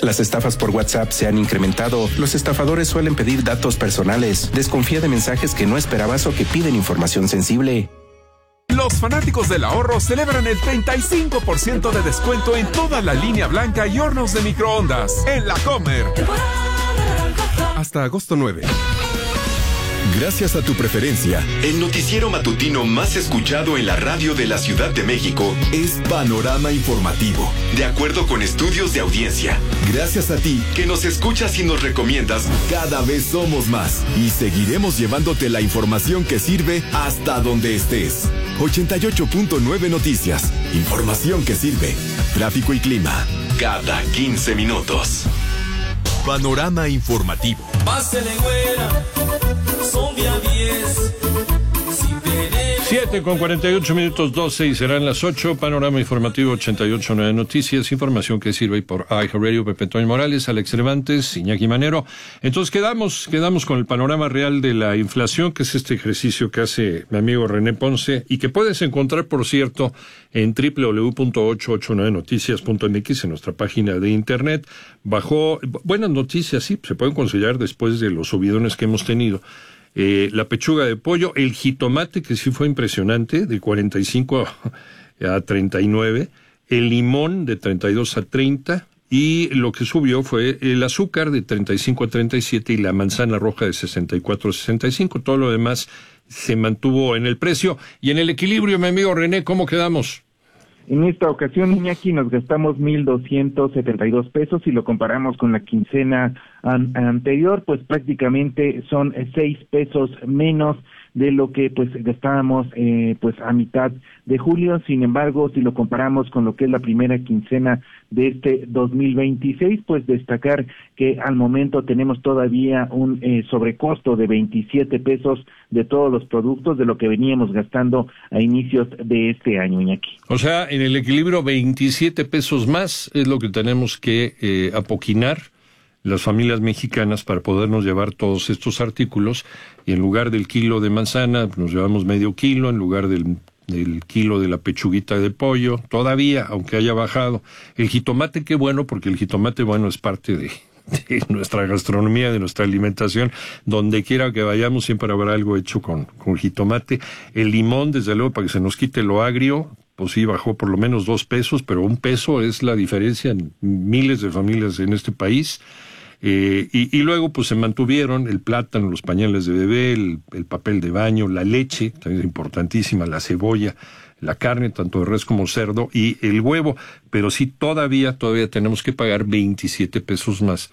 Las estafas por WhatsApp se han incrementado. Los estafadores suelen pedir datos personales. Desconfía de mensajes que no esperabas o que piden información sensible. Los fanáticos del ahorro celebran el 35% de descuento en toda la línea blanca y hornos de microondas en La Comer. Hasta agosto 9. Gracias a tu preferencia, el noticiero matutino más escuchado en la radio de la Ciudad de México es Panorama Informativo, de acuerdo con estudios de audiencia. Gracias a ti, que nos escuchas y nos recomiendas, cada vez somos más y seguiremos llevándote la información que sirve hasta donde estés. 88.9 Noticias, información que sirve. Tráfico y clima, cada 15 minutos. Panorama Informativo. Pásele, güera, son día 10. 7:48, 12 y serán las 8. Panorama Informativo 88.9 Noticias, información que sirve por iHeartRadio, Pepe Toño Morales, Alex Cervantes, Iñaki Manero. Entonces quedamos con el panorama real de la inflación, que es este ejercicio que hace mi amigo René Ponce y que puedes encontrar, por cierto, en www.889noticias.mx, en nuestra página de internet. Bajó, buenas noticias, sí, se pueden considerar después de los subidones que hemos tenido. La pechuga de pollo, el jitomate, que sí fue impresionante, de 45 a 39, el limón de 32 a 30, y lo que subió fue el azúcar de 35 a 37 y la manzana roja de 64 a 65. Todo lo demás se mantuvo en el precio. Y en el equilibrio, mi amigo René, ¿cómo quedamos? En esta ocasión, Iñaki, nos gastamos 1,272 pesos. Si lo comparamos con la quincena anterior, pues prácticamente son 6 pesos menos de lo que pues gastábamos pues a mitad de julio. Sin embargo, si lo comparamos con lo que es la primera quincena de este 2026, pues destacar que al momento tenemos todavía un sobrecosto de 27 pesos de todos los productos de lo que veníamos gastando a inicios de este año, Iñaki. O sea, en el equilibrio 27 pesos más es lo que tenemos que apoquinar las familias mexicanas para podernos llevar todos estos artículos, y en lugar del kilo de manzana nos llevamos medio kilo, en lugar del kilo de la pechuguita de pollo, todavía, aunque haya bajado. El jitomate, qué bueno, porque el jitomate, bueno, es parte de nuestra gastronomía, de nuestra alimentación. Donde quiera que vayamos siempre habrá algo hecho con jitomate. El limón, desde luego, para que se nos quite lo agrio, pues sí, bajó por lo menos 2 pesos, pero 1 peso es la diferencia en miles de familias en este país. Y luego pues se mantuvieron el plátano, los pañales de bebé, el papel de baño, la leche, también es importantísima, la cebolla, la carne, tanto de res como cerdo, y el huevo. Pero sí, todavía tenemos que pagar 27 pesos más,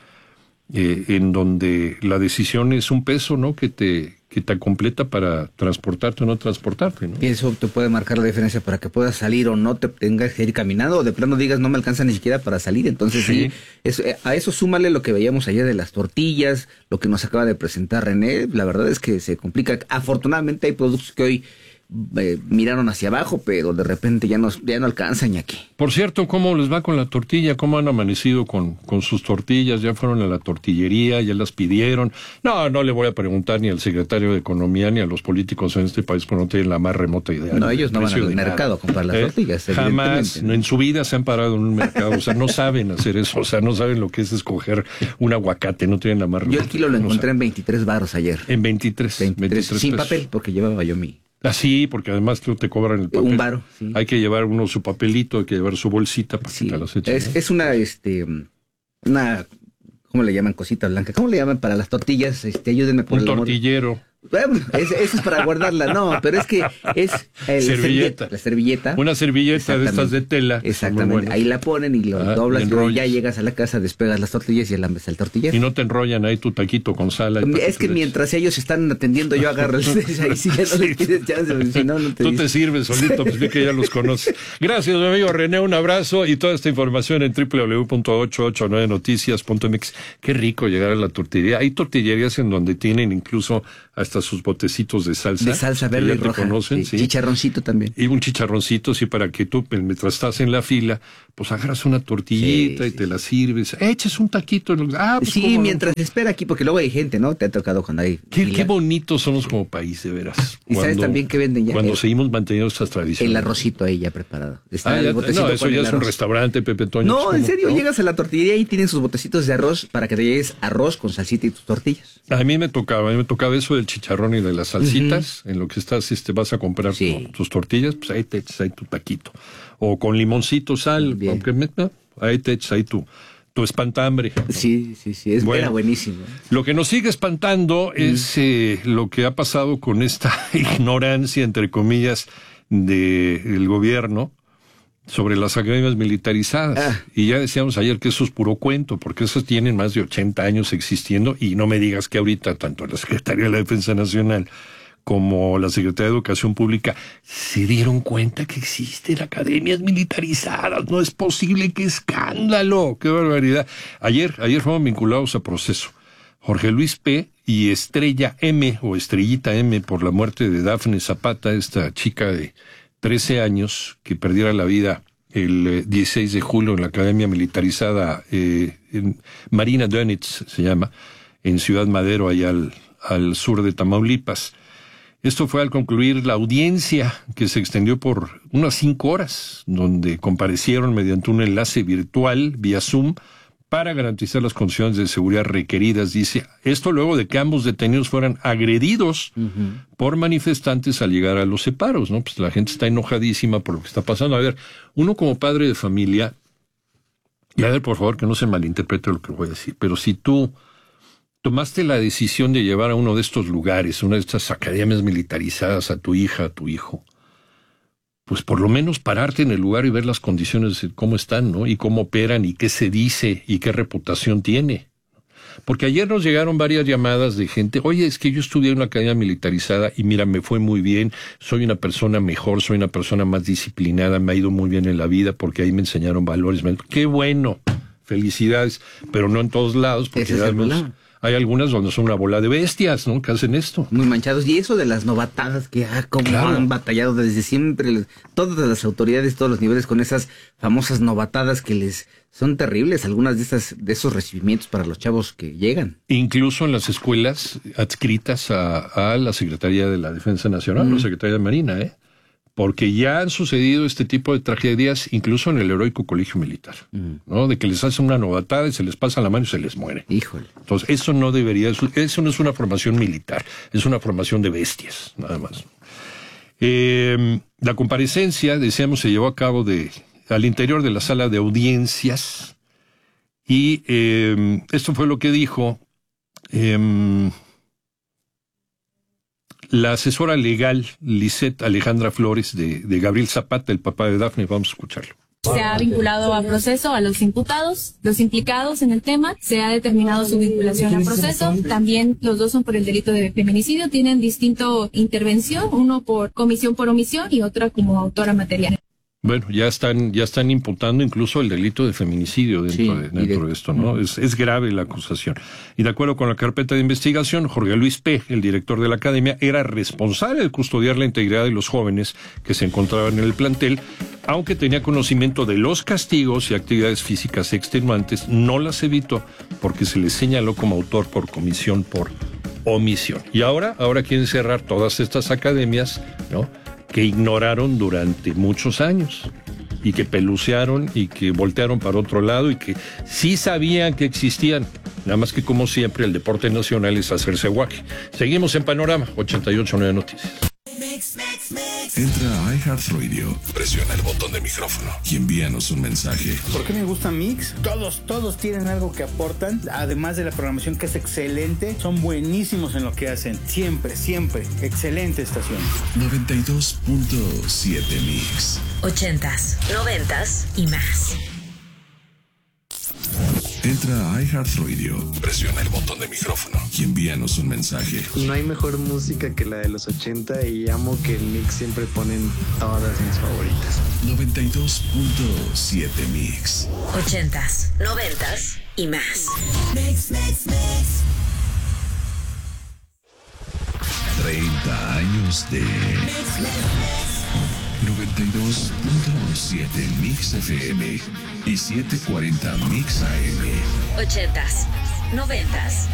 en donde la decisión es 1 peso, ¿no?, que te completa para transportarte o no transportarte, ¿no? Y eso te puede marcar la diferencia para que puedas salir o no te tengas que ir caminando, o de plano digas no me alcanza ni siquiera para salir. Entonces sí, a eso súmale lo que veíamos ayer de las tortillas, lo que nos acaba de presentar René. La verdad es que se complica. Afortunadamente hay productos que hoy miraron hacia abajo, pero de repente ya no alcanzan aquí. Por cierto, ¿cómo les va con la tortilla? ¿Cómo han amanecido con sus tortillas? ¿Ya fueron a la tortillería? ¿Ya las pidieron? No le voy a preguntar ni al secretario de Economía ni a los políticos en este país, porque no tienen la más remota idea. No, ellos no van al mercado a comprar las tortillas. Jamás, en su vida se han parado en un mercado, o sea, no saben hacer eso, o sea, no saben lo que es escoger un aguacate, no tienen la más remota. Yo el kilo lo encontré en 23 baros ayer. En 23 sin pesos. papel, porque llevaba yo mi... Sí, porque además te cobran el papel. Un varo, sí. Hay que llevar uno su papelito, hay que llevar su bolsita para que te las echen. Es una, ¿cómo le llaman? Cosita blanca. ¿Cómo le llaman para las tortillas? Ayúdenme por un tortillero. Bueno, eso es para guardarla, no, pero es que es servilleta. La servilleta. Una servilleta de estas de tela. Exactamente, ahí la ponen y lo doblas, y ya llegas a la casa, despegas las tortillas y ya la metes al tortillero. Y no te enrollan ahí tu taquito con sal. Es que mientras ellos están atendiendo, yo agarro ahí sí ya no le tienes chance, si no Tú te sirves solito, pues vi que ya los conoces. Gracias, mi amigo René, un abrazo, y toda esta información en www.889noticias.mx. Qué rico llegar a la tortillería. Hay tortillerías en donde tienen incluso hasta sus botecitos de salsa. De salsa verde y ya te roja. conocen, sí. Chicharroncito también. Y un chicharroncito, sí, para que tú, mientras estás en la fila, pues agarras una tortillita y te la sirves. Eches un taquito. Pues sí, mientras espera aquí, porque luego hay gente, ¿no? Te ha tocado cuando hay... Qué bonitos somos como país, de veras. ¿Y sabes también qué venden ya? Cuando seguimos manteniendo estas tradiciones. El arrocito ahí ya preparado. Está no, eso ya es un restaurante, Pepe Toño. No, en serio, llegas a la tortillería y tienen sus botecitos de arroz para que te llegues arroz con salsita y tus tortillas. A mí me tocaba eso del chicharrón y de las salsitas. En lo que estás, vas a comprar tus tortillas, pues ahí te echas ahí tu taquito. O con limoncito, sal, aunque ahí te echas ahí tu espantambre. Sí, era buenísimo. Lo que nos sigue espantando es lo que ha pasado con esta ignorancia, entre comillas, del gobierno sobre las academias militarizadas. Y ya decíamos ayer que eso es puro cuento, porque esas tienen más de 80 años existiendo, y no me digas que ahorita tanto la Secretaría de la Defensa Nacional como la Secretaría de Educación Pública se dieron cuenta que existen academias militarizadas. No es posible, qué escándalo, qué barbaridad. Ayer fueron vinculados a proceso Jorge Luis P. y Estrella M, o Estrellita M, por la muerte de Dafne Zapata, esta chica de 13 años que perdiera la vida el 16 de julio en la Academia Militarizada en Marina Dönitz, se llama, en Ciudad Madero, allá al sur de Tamaulipas. Esto fue al concluir la audiencia, que se extendió por unas 5 horas, donde comparecieron mediante un enlace virtual vía Zoom para garantizar las condiciones de seguridad requeridas. Dice, esto luego de que ambos detenidos fueran agredidos por manifestantes al llegar a los separos, ¿no? Pues la gente está enojadísima por lo que está pasando. A ver, uno como padre de familia, y a ver, por favor, que no se malinterprete lo que voy a decir, pero si tú tomaste la decisión de llevar a uno de estos lugares, una de estas academias militarizadas, a tu hija, a tu hijo, pues por lo menos pararte en el lugar y ver las condiciones, cómo están, ¿no? Y cómo operan, y qué se dice, y qué reputación tiene. Porque ayer nos llegaron varias llamadas de gente, oye, es que yo estudié en una academia militarizada y mira, me fue muy bien, soy una persona mejor, soy una persona más disciplinada, me ha ido muy bien en la vida porque ahí me enseñaron valores. ¡Qué bueno! Felicidades, pero no en todos lados, porque hay algunas donde son una bola de bestias, ¿no? Que hacen esto. Muy manchados. Y eso de las novatadas que han batallado desde siempre, todas las autoridades, todos los niveles, con esas famosas novatadas que les son terribles, algunas de esos recibimientos para los chavos que llegan. Incluso en las escuelas adscritas a la Secretaría de la Defensa Nacional, la Secretaría de Marina, porque ya han sucedido este tipo de tragedias incluso en el heroico colegio militar, ¿no? De que les hacen una novatada y se les pasa la mano y se les muere. Híjole. Entonces, eso no es una formación militar, es una formación de bestias, nada más. La comparecencia, decíamos, se llevó a cabo al interior de la sala de audiencias, y esto fue lo que dijo la asesora legal Lisette Alejandra Flores de Gabriel Zapata, el papá de Dafne. Vamos a escucharlo. Se ha vinculado a proceso a los imputados, los implicados en el tema, se ha determinado su vinculación a proceso. También los dos son por el delito de feminicidio, tienen distinto intervención, uno por comisión por omisión y otra como autora material. Bueno, ya están imputando incluso el delito de feminicidio dentro de esto, ¿no? Es grave la acusación. Y de acuerdo con la carpeta de investigación, Jorge Luis P., el director de la academia, era responsable de custodiar la integridad de los jóvenes que se encontraban en el plantel, aunque tenía conocimiento de los castigos y actividades físicas extenuantes, no las evitó porque se le señaló como autor por comisión por omisión. Y ahora quieren cerrar todas estas academias, ¿no?, que ignoraron durante muchos años y que pelucearon y que voltearon para otro lado y que sí sabían que existían. Nada más que, como siempre, el deporte nacional es hacerse guaje. Seguimos en Panorama 88.9 Noticias. Entra a iHeartRadio, presiona el botón de micrófono y envíanos un mensaje. ¿Por qué me gusta Mix? Todos tienen algo que aportan, además de la programación que es excelente, son buenísimos en lo que hacen, siempre, excelente estación. 92.7 Mix. 80s, 90s y más. Entra a iHeartRadio, presiona el botón de micrófono y envíanos un mensaje. No hay mejor música que la de los 80 y amo que el Mix siempre ponen todas mis favoritas. 92.7 Mix. 80s, 90s y más. Mix. 30 años de 92.7 Mix FM y 740 Mix AM. 80s, 90s